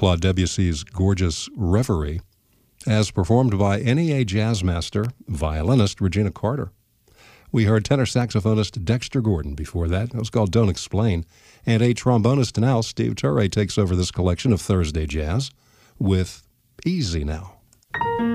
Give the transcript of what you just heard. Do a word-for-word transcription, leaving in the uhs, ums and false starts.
Claude Debussy's gorgeous Reverie, as performed by N E A jazz master, violinist Regina Carter. We heard tenor saxophonist Dexter Gordon before that. It was called Don't Explain. And a trombonist now, Steve Turre, takes over this collection of Thursday jazz with Easy Now.